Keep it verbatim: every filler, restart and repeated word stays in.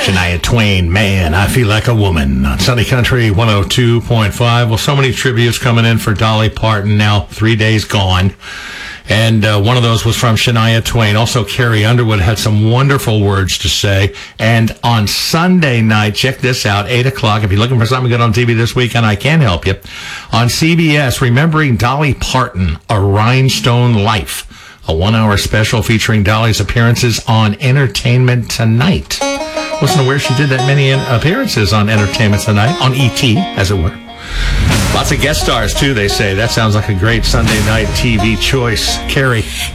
Shania Twain, Man, I Feel Like a Woman on Sunny Country one oh two point five. Well, so many tributes coming in for Dolly Parton, now three days gone. And uh, one of those was from Shania Twain. Also, Carrie Underwood had some wonderful words to say. And on Sunday night, check this out, eight o'clock. If you're looking for something good on T V this weekend, I can help you. On C B S, Remembering Dolly Parton, A Rhinestone Life. A one-hour special featuring Dolly's appearances on Entertainment Tonight. Wasn't aware she did that many appearances on Entertainment Tonight, on E T, as it were. Lots of guest stars, too, they say. That sounds like a great Sunday night T V choice. Carrie.